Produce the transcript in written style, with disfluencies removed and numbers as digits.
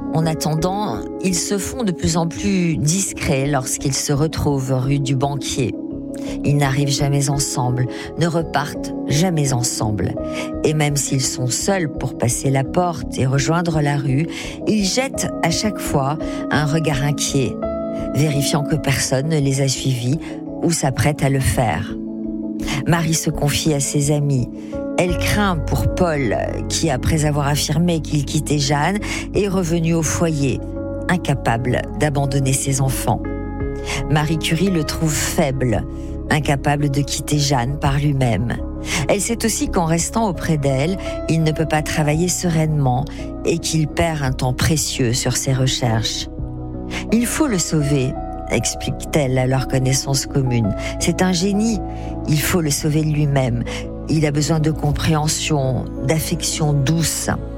En attendant, ils se font de plus en plus discrets lorsqu'ils se retrouvent rue du Banquier. Ils n'arrivent jamais ensemble, ne repartent jamais ensemble. Et même s'ils sont seuls pour passer la porte et rejoindre la rue, ils jettent à chaque fois un regard inquiet, vérifiant que personne ne les a suivis ou s'apprête à le faire. Marie se confie à ses amis. Elle craint pour Paul, qui, après avoir affirmé qu'il quittait Jeanne, est revenu au foyer, incapable d'abandonner ses enfants. Marie Curie le trouve faible, incapable de quitter Jeanne par lui-même. Elle sait aussi qu'en restant auprès d'elle, il ne peut pas travailler sereinement et qu'il perd un temps précieux sur ses recherches. Il faut le sauver, explique-t-elle à leur connaissance commune. C'est un génie, il faut le sauver de lui-même. Il a besoin de compréhension, d'affection douce.